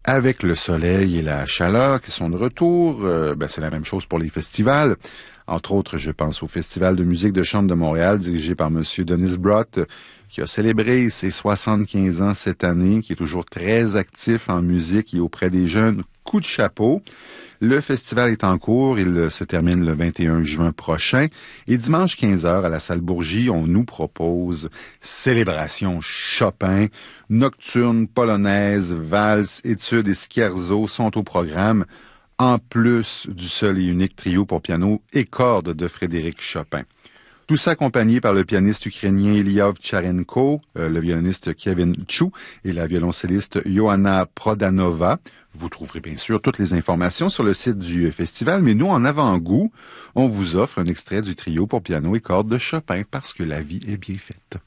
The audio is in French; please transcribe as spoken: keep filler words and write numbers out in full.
Avec le soleil et la chaleur qui sont de retour, euh, ben c'est la même chose pour les festivals. Entre autres, je pense au Festival de musique de chambre de Montréal, dirigé par Monsieur Denis Brott, qui a célébré ses soixante-quinze ans cette année, qui est toujours très actif en musique et auprès des jeunes. Coup de chapeau. Le festival est en cours, il se termine le vingt et un juin prochain. Et dimanche quinze heures à la salle Bourgie, on nous propose célébration Chopin, nocturne, polonaise, valse, études et scherzo sont au programme, en plus du seul et unique trio pour piano et cordes de Frédéric Chopin. Tout ça accompagné par le pianiste ukrainien Iliov Tcharenko, euh, le violoniste Kevin Chou et la violoncelliste Johanna Prodanova. Vous trouverez bien sûr toutes les informations sur le site du festival, mais nous, en avant-goût, on vous offre un extrait du trio pour piano et cordes de Chopin parce que la vie est bien faite.